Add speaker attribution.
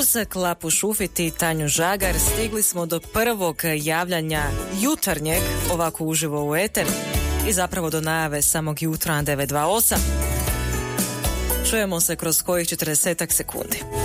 Speaker 1: Uz Klapu Šufit i Tanju Žagar stigli smo do prvog javljanja jutarnjeg, ovako uživo u eter, i zapravo do najave samog jutra na 928. Čujemo se kroz kojih 40 sekundi.